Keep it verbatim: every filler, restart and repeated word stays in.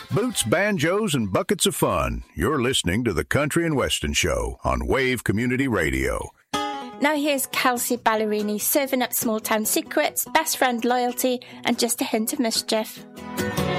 Boots, banjos, and buckets of fun. You're listening to the Country and Western Show on Wave Community Radio. Now here's Kelsey Ballerini serving up small town secrets, best friend loyalty, and just a hint of mischief.